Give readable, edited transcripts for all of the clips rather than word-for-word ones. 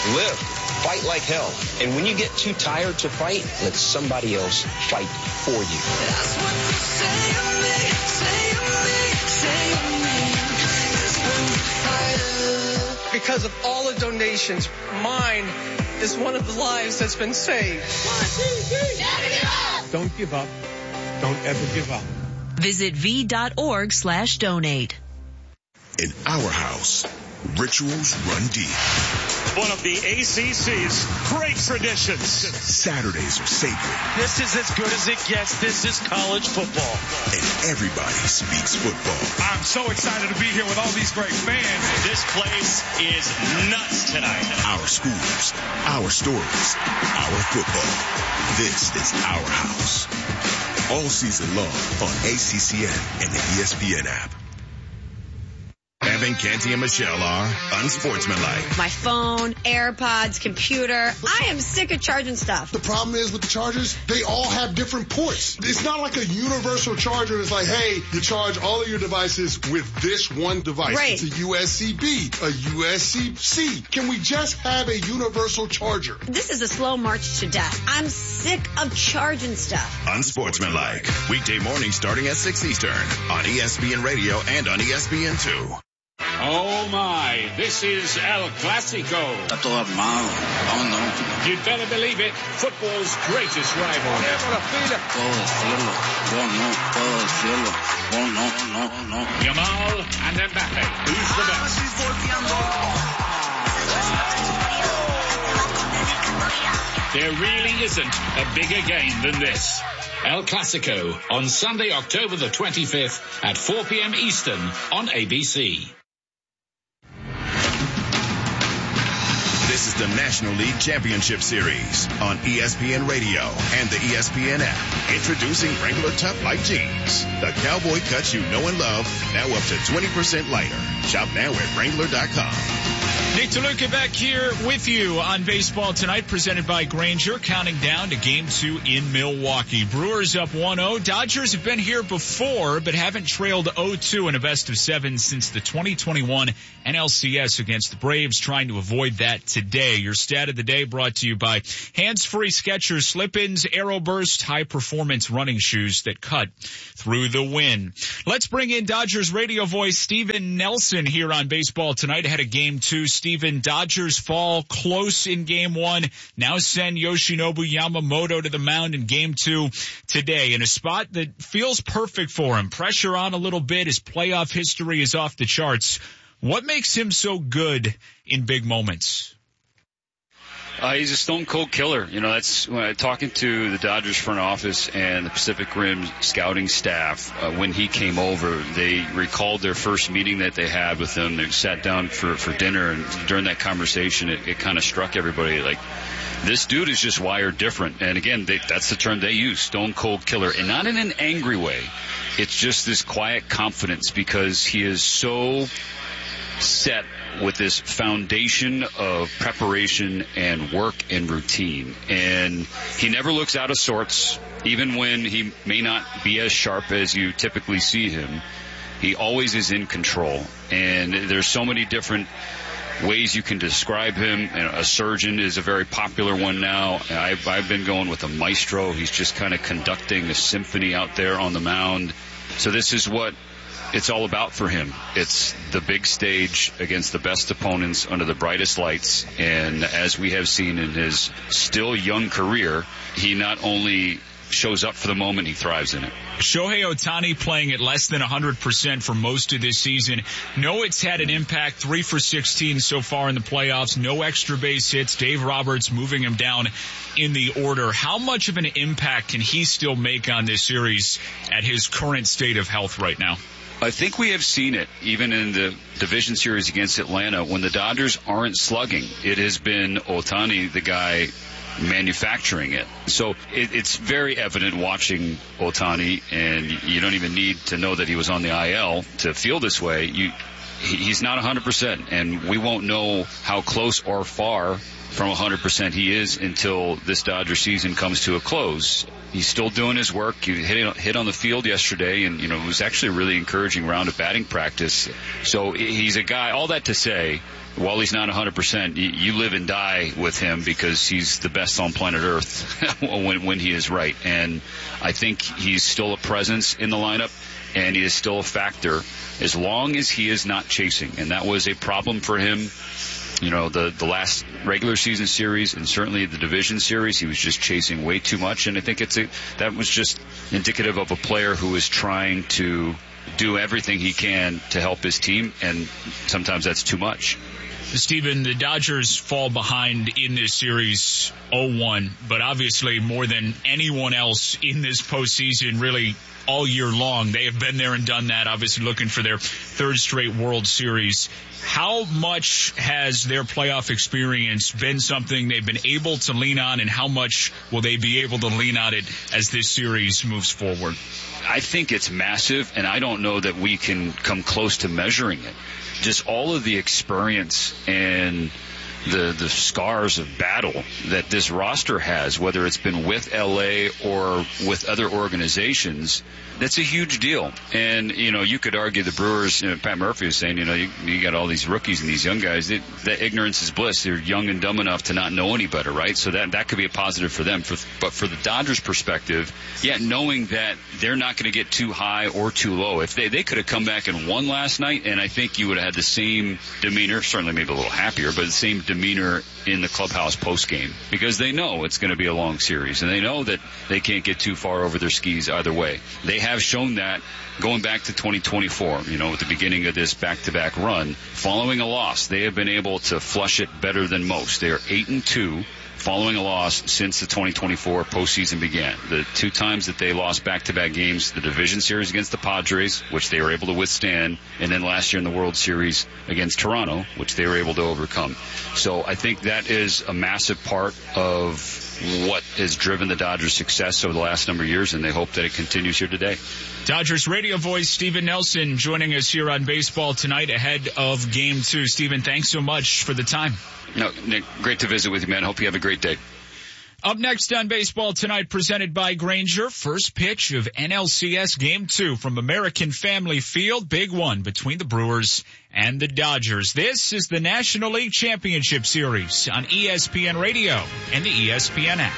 Live. Fight like hell. And when you get too tired to fight, let somebody else fight for you. That's what you say to me, say to me, say to me. That's when you fight. Because of all the donations, mine is one of the lives that's been saved. 1, 2, 3. Don't give up. Don't ever give up. Visit v.org/donate. In our house, rituals run deep. One of the ACC's great traditions. Saturdays are sacred. This is as good as it gets. This is college football. And everybody speaks football. I'm so excited to be here with all these great fans. This place is nuts tonight. Our schools, our stories, our football. This is our house. All season long on ACCN and the ESPN app. Evan, Canty, and Michelle are unsportsmanlike. My phone, AirPods, computer. I am sick of charging stuff. The problem is with the chargers, they all have different ports. It's not like a universal charger. It's like, hey, you charge all of your devices with this one device. Right. It's a USB-B, a USB-C. Can we just have a universal charger? This is a slow march to death. I'm sick of charging stuff. Unsportsmanlike. Weekday mornings starting at 6 Eastern on ESPN Radio and on ESPN2. Oh my, this is El Clasico. Está todo armado. Oh no. You'd better believe it, football's greatest rivalry. Puedo decirlo. Yo no puedo decirlo. Oh no. Yamal and Mbappe. Who's the best? There really isn't a bigger game than this. El Clasico on Sunday, October the 25th at 4 p.m. Eastern on ABC. This is the National League Championship Series on ESPN Radio and the ESPN app. Introducing Wrangler Tough Light Jeans. The cowboy cuts you know and love, now up to 20% lighter. Shop now at Wrangler.com. Nick DeLuca back here with you on Baseball Tonight, presented by Grainger, counting down to Game 2 in Milwaukee. Brewers up 1-0. Dodgers have been here before, but haven't trailed 0-2 in a best-of-7 since the 2021 NLCS against the Braves, trying to avoid that today. Your stat of the day brought to you by hands-free Skechers Slip-ins, Aeroburst, high-performance running shoes that cut through the wind. Let's bring in Dodgers radio voice Steven Nelson here on Baseball Tonight ahead of Game 2. Steven, Dodgers fall close in Game 1. Now send Yoshinobu Yamamoto to the mound in Game 2 today in a spot that feels perfect for him. Pressure on a little bit. His playoff history is off the charts. What makes him so good in big moments? He's a stone-cold killer. You know, that's when talking to the Dodgers front office and the Pacific Rim scouting staff. When he came over, they recalled their first meeting that they had with him. They sat down for dinner, and during that conversation, it kind of struck everybody like, this dude is just wired different. And again, that's the term they use, stone-cold killer, and not in an angry way. It's just this quiet confidence because he is so set with this foundation of preparation and work and routine. And he never looks out of sorts, even when he may not be as sharp as you typically see him. He always is in control. And there's so many different ways you can describe him. You know, a surgeon is a very popular one now. I've been going with a maestro. He's just kind of conducting a symphony out there on the mound. So this is what it's all about for him. It's the big stage against the best opponents under the brightest lights. And as we have seen in his still young career, he not only shows up for the moment, he thrives in it. Shohei Ohtani playing at less than 100% for most of this season. No, it's had an impact. 3 for 16 so far in the playoffs. No extra base hits. Dave Roberts moving him down in the order. How much of an impact can he still make on this series at his current state of health right now? I think we have seen it even in the division series against Atlanta. When the Dodgers aren't slugging, it has been Ohtani, the guy manufacturing it. So it's very evident watching Ohtani, and you don't even need to know that he was on the IL to feel this way. he's not 100%, and we won't know how close or far from 100% he is until this Dodger season comes to a close. He's still doing his work. He hit on the field yesterday, and, it was actually a really encouraging round of batting practice. So he's a guy, all that to say, while he's not 100%, you live and die with him because he's the best on planet Earth when he is right. And I think he's still a presence in the lineup, and he is still a factor as long as he is not chasing. And that was a problem for him. The last regular season series and certainly the division series, he was just chasing way too much. And I think that was just indicative of a player who is trying to do everything he can to help his team, and sometimes that's too much. Stephen, the Dodgers fall behind in this series 0-1, but obviously more than anyone else in this postseason, really all year long, they have been there and done that, obviously looking for their third straight World Series. How much has their playoff experience been something they've been able to lean on, and how much will they be able to lean on it as this series moves forward? I think it's massive, and I don't know that we can come close to measuring it. Just all of the experience and the scars of battle that this roster has, whether it's been with LA or with other organizations, that's a huge deal. And, you could argue the Brewers, Pat Murphy was saying, you got all these rookies and these young guys, that ignorance is bliss. They're young and dumb enough to not know any better, right? So that could be a positive for them. But for the Dodgers' perspective, knowing that they're not going to get too high or too low. If they could have come back and won last night, and I think you would have had the same demeanor, certainly maybe a little happier, but the same demeanor in the clubhouse post-game, because they know it's going to be a long series, and they know that they can't get too far over their skis either way. They have shown that going back to 2024, at the beginning of this back-to-back run, following a loss, they have been able to flush it better than most. They are 8-2 following a loss since the 2024 postseason began. The two times that they lost back-to-back games, the division series against the Padres, which they were able to withstand, and then last year in the World Series against Toronto, which they were able to overcome. So I think that is a massive part of what has driven the Dodgers' success over the last number of years, and they hope that it continues here today. Dodgers radio voice Stephen Nelson joining us here on Baseball Tonight ahead of Game 2. Stephen, thanks so much for the time. No, Nick, great to visit with you, man. Hope you have a great day. Up next on Baseball Tonight, presented by Grainger, first pitch of NLCS Game 2 from American Family Field. Big one between the Brewers and the Dodgers. This is the National League Championship Series on ESPN Radio and the ESPN app.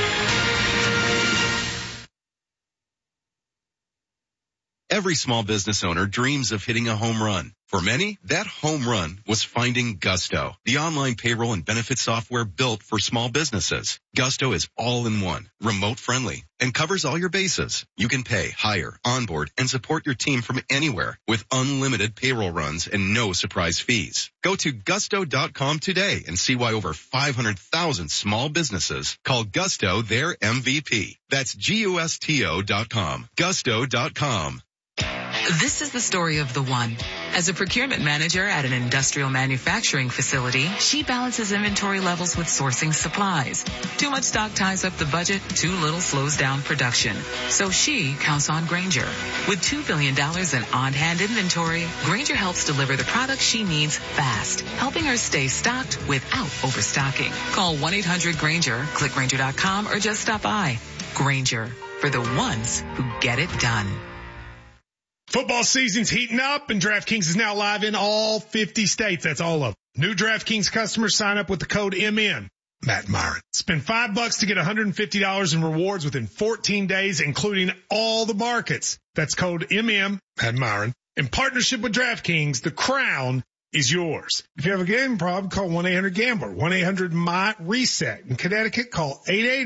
Every small business owner dreams of hitting a home run. For many, that home run was finding Gusto, the online payroll and benefit software built for small businesses. Gusto is all-in-one, remote-friendly, and covers all your bases. You can pay, hire, onboard, and support your team from anywhere with unlimited payroll runs and no surprise fees. Go to gusto.com today and see why over 500,000 small businesses call Gusto their MVP. That's GUSTO.com. Gusto.com. This is the story of the one. As a procurement manager at an industrial manufacturing facility, she balances inventory levels with sourcing supplies. Too much stock ties up the budget, too little slows down production. So she counts on Grainger. With $2 billion in on-hand inventory, Grainger helps deliver the products she needs fast, helping her stay stocked without overstocking. Call 1-800-GRAINGER, click Grainger.com, or just stop by. Grainger, for the ones who get it done. Football season's heating up, and DraftKings is now live in all 50 states. That's all of them. New DraftKings customers sign up with the code MN. Matt Myron. Spend $5 to get $150 in rewards within 14 days, including all the markets. That's code MM, Matt Myron. In partnership with DraftKings, the crown is yours. If you have a gambling problem, call 1-800-GAMBLER, 1-800-MY-RESET. In Connecticut, call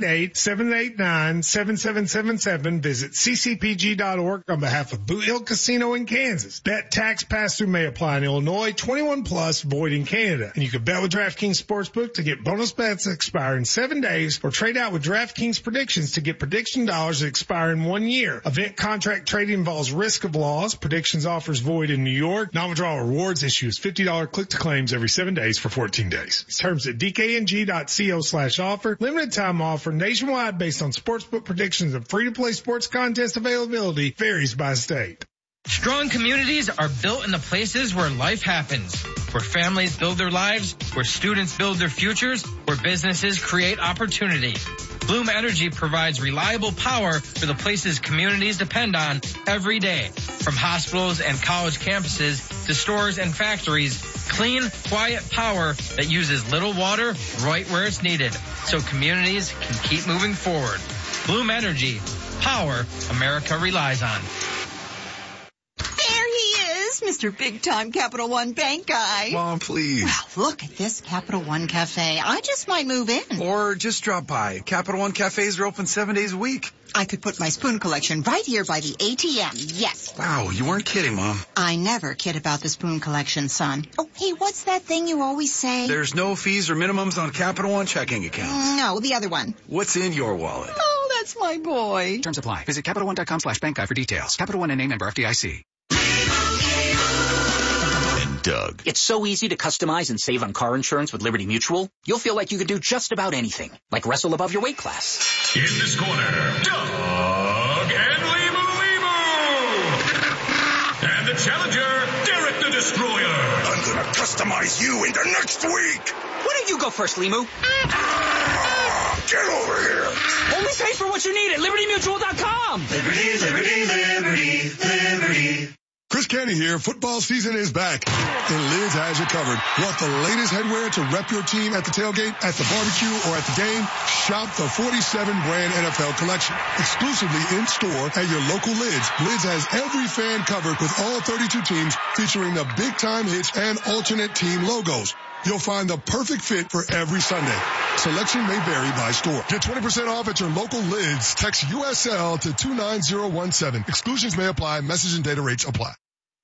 888-789-7777. Visit ccpg.org on behalf of Boot Hill Casino in Kansas. Bet tax pass-through may apply in Illinois, 21 plus, void in Canada. And you can bet with DraftKings Sportsbook to get bonus bets that expire in 7 days, or trade out with DraftKings Predictions to get prediction dollars that expire in 1 year. Event contract trading involves risk of loss. Predictions offers void in New York. Non-withdrawal rewards issues $50 click-to-claims every 7 days for 14 days. Terms at dkng.co/offer. Limited time offer nationwide based on sportsbook predictions and free-to-play sports contest availability varies by state. Strong communities are built in the places where life happens, where families build their lives, where students build their futures, where businesses create opportunity. Bloom Energy provides reliable power for the places communities depend on every day. From hospitals and college campuses to stores and factories, clean, quiet power that uses little water right where it's needed, so communities can keep moving forward. Bloom Energy, power America relies on. There he is, Mr. Big-Time Capital One Bank guy. Mom, please. Well, look at this Capital One Cafe. I just might move in. Or just drop by. Capital One Cafes are open 7 days a week. I could put my spoon collection right here by the ATM. Yes. Wow, you weren't kidding, Mom. I never kid about the spoon collection, son. Oh, hey, what's that thing you always say? There's no fees or minimums on Capital One checking accounts. No, the other one. What's in your wallet? Oh, that's my boy. Terms apply. Visit CapitalOne.com/bank guide for details. Capital One and member FDIC. Doug. It's so easy to customize and save on car insurance with Liberty Mutual. You'll feel like you could do just about anything, like wrestle above your weight class. In this corner, Doug and Limu. And the challenger, Derek the Destroyer. I'm gonna customize you into next week. Why don't you go first, Limu? Get over here. Only pay for what you need at LibertyMutual.com. Liberty, liberty, liberty, liberty. Chris Canty here. Football season is back, and Lids has you covered. Want the latest headwear to rep your team at the tailgate, at the barbecue, or at the game? Shop the 47 brand NFL collection. Exclusively in store at your local Lids. Lids has every fan covered with all 32 teams, featuring the big time hits and alternate team logos. You'll find the perfect fit for every Sunday. Selection may vary by store. Get 20% off at your local Lids. Text USL to 29017. Exclusions may apply. Message and data rates apply.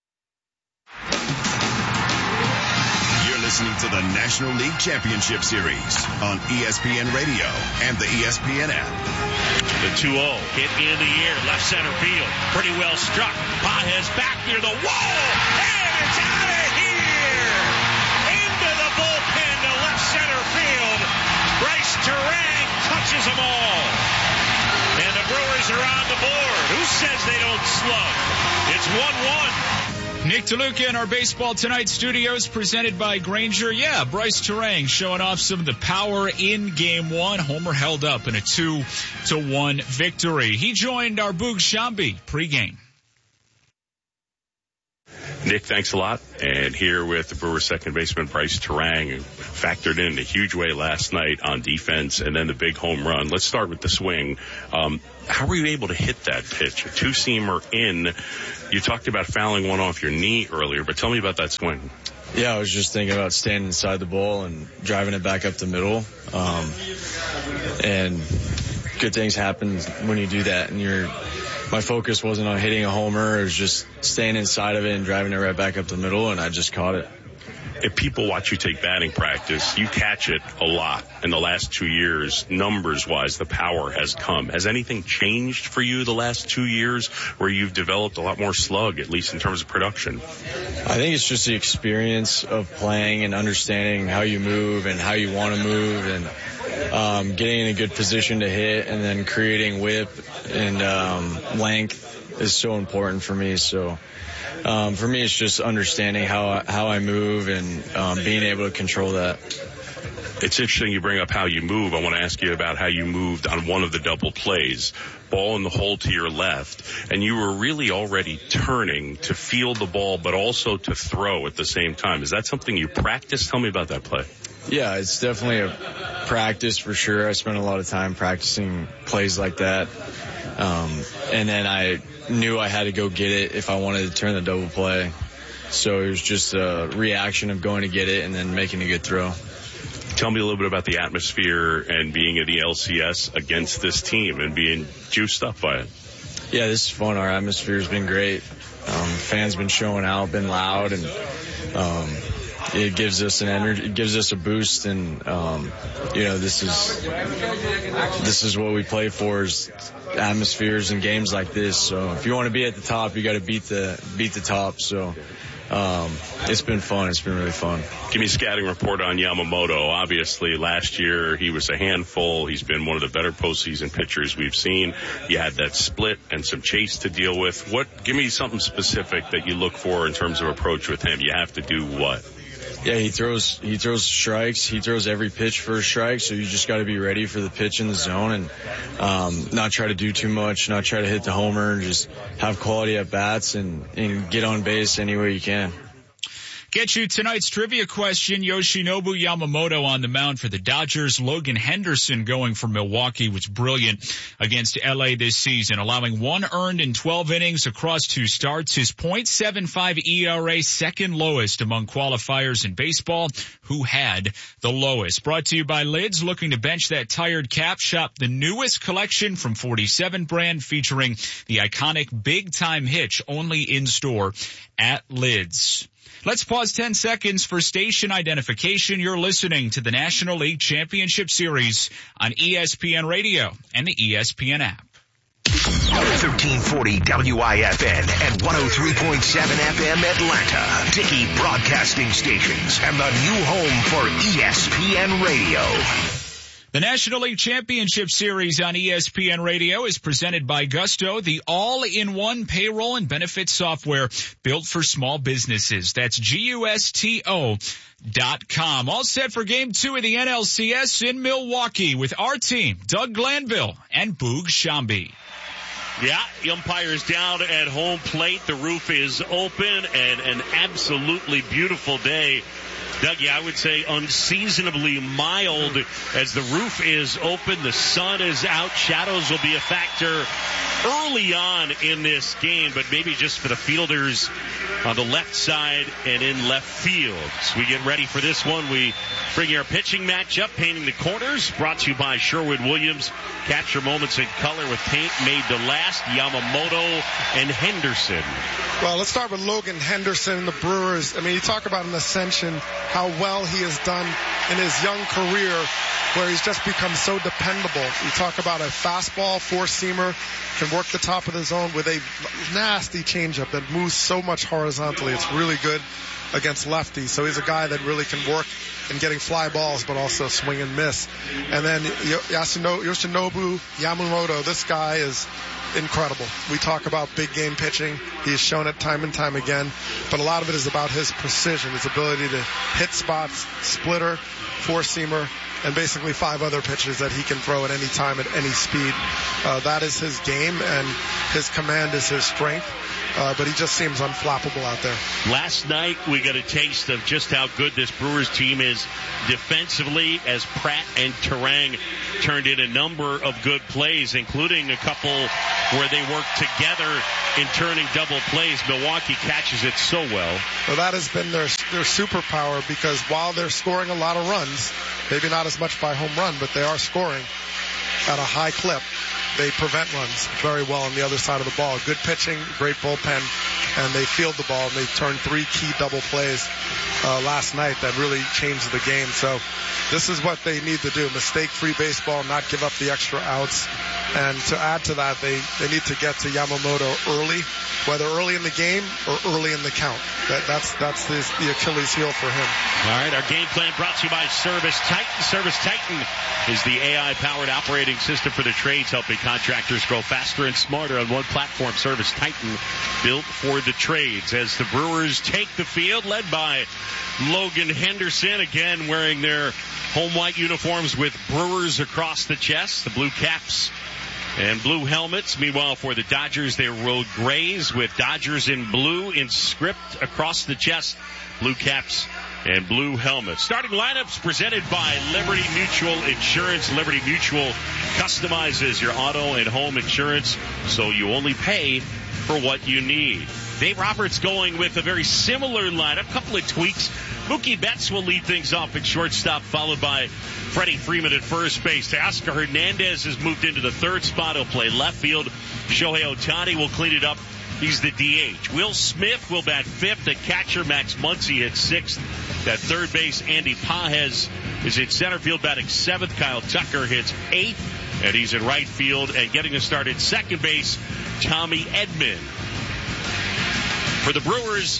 You're listening to the National League Championship Series on ESPN Radio and the ESPN app. The 2-0 hit in the air, left center field. Pretty well struck. Pages back near the wall, and it's out of here. Into the bullpen to left center field. Bryce Terang touches them all. And the Brewers are on the board. Who says they don't slug? It's 1-1. Nick DeLuca in our Baseball Tonight studios, presented by Grainger. Yeah, Bryce Terang showing off some of the power in Game 1. Homer held up in a 2-1 victory. He joined our Boog Shambi pregame. Nick, thanks a lot. And here with the Brewers second baseman, Bryce Terang, who factored in a huge way last night on defense and then the big home run. Let's start with the swing. How were you able to hit that pitch? A two-seamer in. You talked about fouling one off your knee earlier, but tell me about that swing. Yeah, I was just thinking about standing inside the ball and driving it back up the middle. And good things happen when you do that. And my focus wasn't on hitting a homer. It was just staying inside of it and driving it right back up the middle, and I just caught it. If people watch you take batting practice, you catch it a lot in the last 2 years. Numbers-wise, the power has come. Has anything changed for you the last 2 years where you've developed a lot more slug, at least in terms of production? I think it's just the experience of playing and understanding how you move and how you want to move, and getting in a good position to hit, and then creating whip and length is so important for me. So for me, it's just understanding how I move and being able to control that. It's interesting you bring up how you move. I want to ask you about how you moved on one of the double plays. Ball in the hole to your left, and you were really already turning to field the ball, but also to throw at the same time. Is that something you practice? Tell me about that play. Yeah, it's definitely a practice for sure. I spent a lot of time practicing plays like that. And then I knew I had to go get it if I wanted to turn the double play. So it was just a reaction of going to get it and then making a good throw. Tell me a little bit about the atmosphere and being at the LCS against this team and being juiced up by it. Yeah, this is fun. Our atmosphere has been great. Fans been showing out, been loud, and it gives us an energy, it gives us a boost, and this is what we play for, is atmospheres and games like this. So if you want to be at the top, you got to beat the top. So it's been fun. It's been really fun. Give me a scouting report on Yamamoto. Obviously, last year he was a handful. He's been one of the better postseason pitchers we've seen. You had that split and some chase to deal with. Give me something specific that you look for in terms of approach with him. You have to do what? Yeah, he throws strikes. He throws every pitch for a strike, so you just got to be ready for the pitch in the zone and not try to do too much, not try to hit the homer, just have quality at bats and get on base any way you can. Get you tonight's trivia question. Yoshinobu Yamamoto on the mound for the Dodgers. Logan Henderson going for Milwaukee was brilliant against LA this season, allowing 1 earned in 12 innings across 2 starts. His .75 ERA, second lowest among qualifiers in baseball. Who had the lowest? Brought to you by Lids. Looking to bench that tired cap? Shop the newest collection from 47 brand featuring the iconic Big Time Hitch, only in store at Lids. Let's pause 10 seconds for station identification. You're listening to the National League Championship Series on ESPN Radio and the ESPN app. 1340 WIFN and 103.7 FM Atlanta. Dickey Broadcasting Stations and the new home for ESPN Radio. The National League Championship Series on ESPN Radio is presented by Gusto, the all-in-one payroll and benefits software built for small businesses. That's GUSTO.com. All set for Game 2 of the NLCS in Milwaukee with our team, Doug Glanville and Boog Shambi. Yeah, the umpire's down at home plate. The roof is open and an absolutely beautiful day. Dougie, I would say unseasonably mild as the roof is open. The sun is out. Shadows will be a factor early on in this game, but maybe just for the fielders on the left side and in left field. So we get ready for this one. We bring you our pitching matchup, painting the corners, brought to you by Sherwin-Williams. Capture moments in color with paint made to last. Yamamoto and Henderson. Well, let's start with Logan Henderson, the Brewers. I mean, you talk about an ascension, how well he has done in his young career, where he's just become so dependable. You talk about a fastball, four-seamer, can work the top of the zone with a nasty changeup that moves so much horizontally. It's really good against lefties. So he's a guy that really can work in getting fly balls, but also swing and miss. And then Yoshinobu Yamamoto, this guy is incredible. We talk about big game pitching. He's shown it time and time again, but a lot of it is about his precision, his ability to hit spots, splitter, four-seamer, and basically 5 other pitches that he can throw at any time, at any speed. That is his game, and his command is his strength. But he just seems unflappable out there. Last night, we got a taste of just how good this Brewers team is defensively, as Pratt and Turang turned in a number of good plays, including a couple where they work together in turning double plays. Milwaukee catches it so well. Well, that has been their superpower, because while they're scoring a lot of runs, maybe not as much by home run, but they are scoring at a high clip. They prevent runs very well on the other side of the ball. Good pitching, great bullpen, and they field the ball, and they turned 3 key double plays last night that really changed the game. So this is what they need to do. Mistake-free baseball, not give up the extra outs. And to add to that, they need to get to Yamamoto early, whether early in the game or early in the count. That's the Achilles heel for him. All right, our game plan brought to you by Service Titan. Service Titan is the AI-powered operating system for the trades, helping contractors grow faster and smarter on one platform. Service Titan, built for the trades. As the Brewers take the field, led by Logan Henderson, again wearing their home white uniforms with Brewers across the chest, the blue caps and blue helmets. Meanwhile, for the Dodgers, they rolled grays with Dodgers in blue in script across the chest, blue caps and blue helmets. Starting lineups presented by Liberty Mutual Insurance. Liberty Mutual customizes your auto and home insurance, so you only pay for what you need. Dave Roberts going with a very similar lineup, couple of tweaks. Mookie Betts will lead things off at shortstop, followed by Freddie Freeman at first base. Oscar Hernandez has moved into the third spot. He'll play left field. Shohei Ohtani will clean it up. He's the DH. Will Smith will bat 5th. The catcher, Max Muncy, at 6th. At third base, Andy Pages is in center field, batting 7th. Kyle Tucker hits 8th, and he's in right field. And getting a start at second base, Tommy Edman. For the Brewers,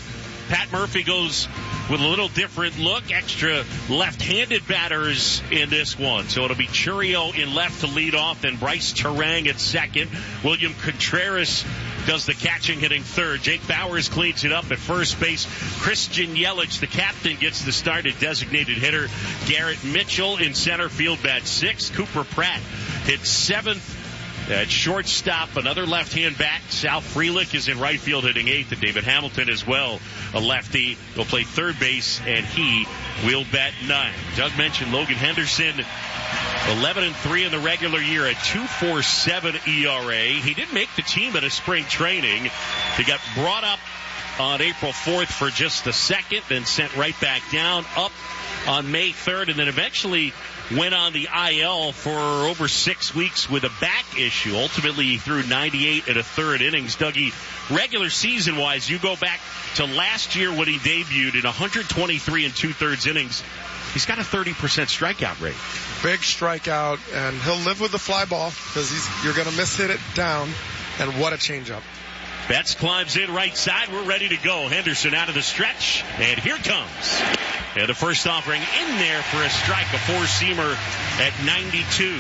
Pat Murphy goes with a little different look, extra left-handed batters in this one. So it'll be Churio in left to lead off, then Bryce Terang at second. William Contreras does the catching, hitting third. Jake Bowers cleans it up at first base. Christian Yelich, the captain, gets the start at designated hitter. Garrett Mitchell in center field, bat sixth. Cooper Pratt hits seventh. At shortstop, another left-hand bat. Sal Frelick is in right field hitting eighth, and David Hamilton as well, a lefty, will play third base, and he will bat ninth. Doug mentioned Logan Henderson, 11-3 in the regular year at 2.47 ERA. He didn't make the team at a spring training. He got brought up on April 4th for just a second, then sent right back down, up on May 3rd, and then eventually went on the IL for over 6 weeks with a back issue. Ultimately, he threw 98 and a third innings. Dougie, regular season-wise, you go back to last year when he debuted in 123 and 2/3 innings. He's got a 30% strikeout rate. Big strikeout, and he'll live with the fly ball because you're going to miss-hit it down, and what a changeup. Betts climbs in right side. We're ready to go. Henderson out of the stretch, and here comes. And the first offering in there for a strike, a four-seamer at 92.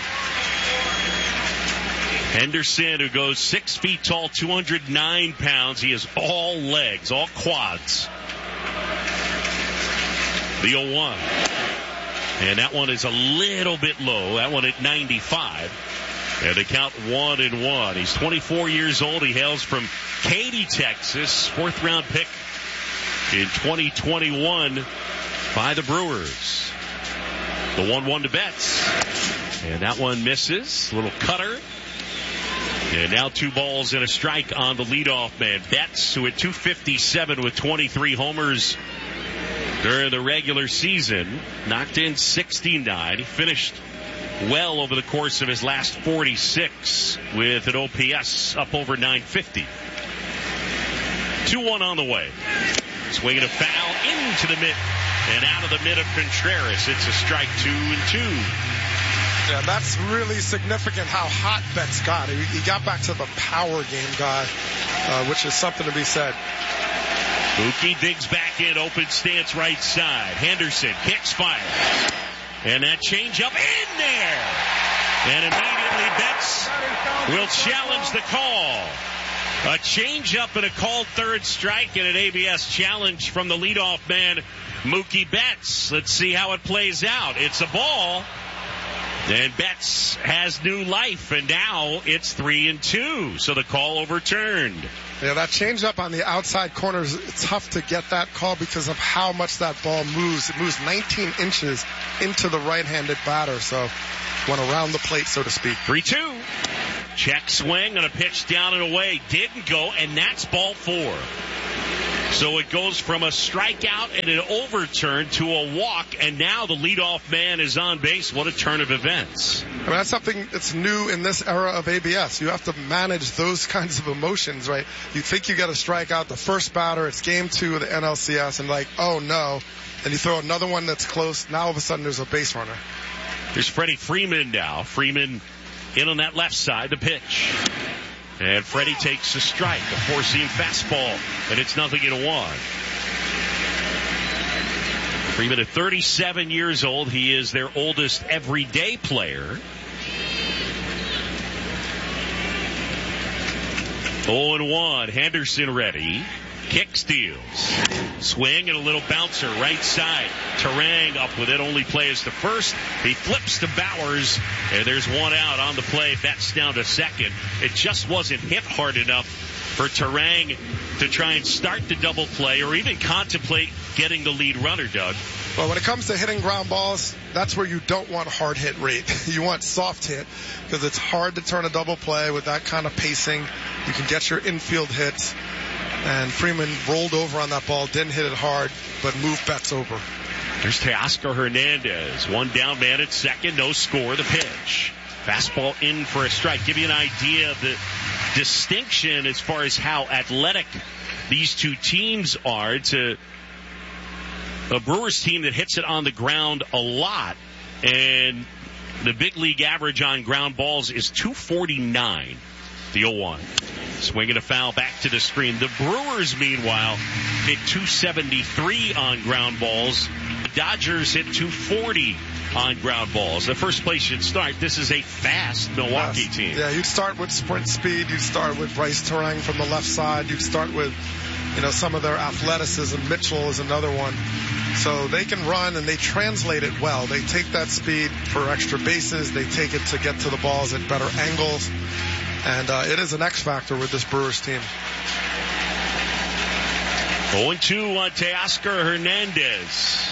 Henderson, who goes 6 feet tall, 209 pounds. He is all legs, all quads. The 0-1. And that one is a little bit low. That one at 95. And they count 1-1. He's 24 years old. He hails from Katy, Texas. 4th-round pick in 2021 by the Brewers. The 1-1 to Betts. And that one misses. Little cutter. And now 2 balls and a strike on the leadoff man. Betts, who at 257 with 23 homers during the regular season, knocked in 69. He finished well over the course of his last 46 with an OPS up over 950. 2-1 on the way. Swinging a foul into the mitt and out of the mitt of Contreras. It's a strike, 2-2. Yeah, that's really significant how hot Betts got. He got back to the power game guy, which is something to be said. Mookie digs back in, open stance right side. Henderson kicks, fires. And that changeup in there. And immediately Betts will challenge the call. A changeup and a called third strike and an ABS challenge from the leadoff man, Mookie Betts. Let's see how it plays out. It's a ball. And Betts has new life, and now it's 3-2. So the call overturned. Yeah, that changeup on the outside corners, it's tough to get that call because of how much that ball moves. It moves 19 inches into the right-handed batter, so went around the plate, so to speak. 3-2. Check swing on a pitch down and away. Didn't go, and that's ball 4. So it goes from a strikeout and an overturn to a walk, and now the leadoff man is on base. What a turn of events. I mean, that's something that's new in this era of ABS. You have to manage those kinds of emotions, right? You think you got to strike out the first batter. It's game 2 of the NLCS, and like, oh no. And you throw another one that's close. Now all of a sudden there's a base runner. Here's Freddie Freeman now. Freeman in on that left side, the pitch. And Freddie takes a strike, a 4-seam fastball, and it's 0-1. Freeman at 37 years old. He is their oldest everyday player. 0-1. Henderson ready. Kick steals. Swing and a little bouncer right side. Terang up with it. Only plays to first. He flips to Bowers, and there's one out on the play. Betts down to second. It just wasn't hit hard enough for Terang to try and start the double play or even contemplate getting the lead runner, Doug. Well, when it comes to hitting ground balls, that's where you don't want hard hit rate. You want soft hit because it's hard to turn a double play with that kind of pacing. You can get your infield hits. And Freeman rolled over on that ball, didn't hit it hard, but moved Betts over. There's Teoscar Hernandez. One down man at second, no score, the pitch. Fastball in for a strike. Give you an idea of the distinction as far as how athletic these two teams are. It's a Brewers team that hits it on the ground a lot, and the big league average on ground balls is 249. The 0-1. Swinging a foul back to the screen. The Brewers, meanwhile, hit 273 on ground balls. The Dodgers hit 240 on ground balls. The first place you'd start. This is a fast Milwaukee team. Yeah, you'd start with sprint speed. You'd start with Bryce Terang from the left side. You'd start with, some of their athleticism. Mitchell is another one. So they can run and they translate it well. They take that speed for extra bases. They take it to get to the balls at better angles. And it is an X factor with this Brewers team. 0-2 on Teoscar Hernandez.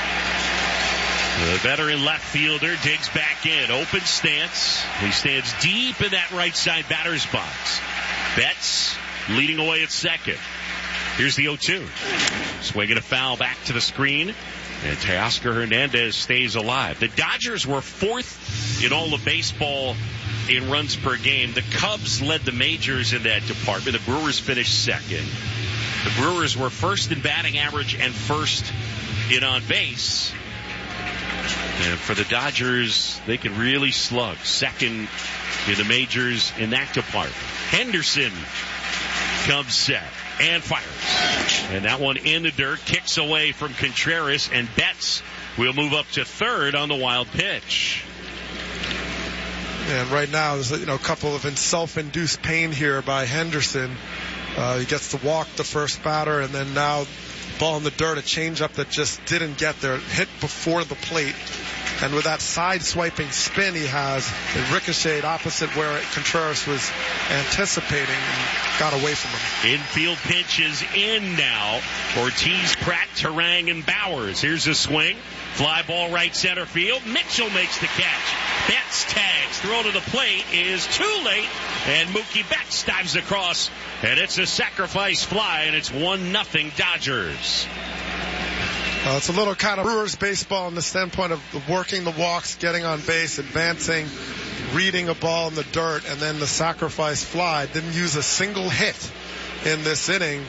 The veteran left fielder digs back in. Open stance. He stands deep in that right side batter's box. Betts leading away at second. Here's the 0-2. Swinging a foul back to the screen. And Teoscar Hernandez stays alive. The Dodgers were fourth in all of baseball in runs per game. The Cubs led the majors in that department. The Brewers finished second. The Brewers were first in batting average and first in on base. And for the Dodgers, they can really slug. Second in the majors in that department. Henderson comes set and fires. And that one in the dirt, kicks away from Contreras, and Betts will move up to third on the wild pitch. And right now, there's a couple of self-induced pain here by Henderson. He gets to walk the first batter, and then now ball in the dirt, a changeup that just didn't get there, hit before the plate. And with that side-swiping spin he has, it ricocheted opposite where Contreras was anticipating and got away from him. Infield pitch is in now. Ortiz, Pratt, Terang, and Bowers. Here's a swing. Fly ball right center field. Mitchell makes the catch. Betts tags. Throw to the plate is too late. And Mookie Betts dives across. And it's a sacrifice fly, and it's 1-0 Dodgers. It's a little kind of Brewers baseball in the standpoint of working the walks, getting on base, advancing, reading a ball in the dirt, and then the sacrifice fly. Didn't use a single hit in this inning.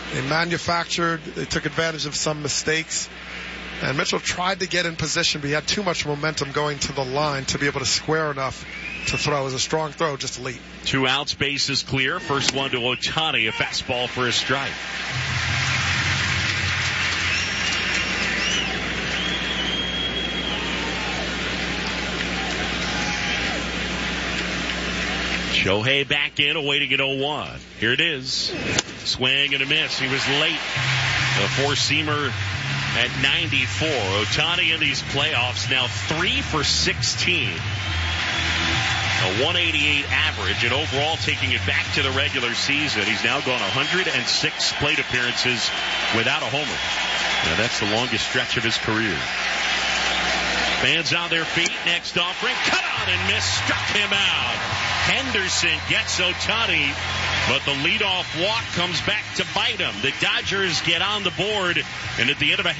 They took advantage of some mistakes. And Mitchell tried to get in position, but he had too much momentum going to the line to be able to square enough to throw. It was a strong throw, just late. 2 outs, base is clear. First one to Ohtani, a fastball for a strike. Shohei back in, awaiting at 0-1. Here it is. Swing and a miss. He was late. The four-seamer at 94. Ohtani in these playoffs now 3 for 16. A 188 average, and overall taking it back to the regular season. He's now gone 106 plate appearances without a homer. Now that's the longest stretch of his career. Fans on their feet. Next offering. Cut on and miss. Struck him out. Henderson gets Ohtani, but the leadoff walk comes back to bite him. The Dodgers get on the board, and at the end of a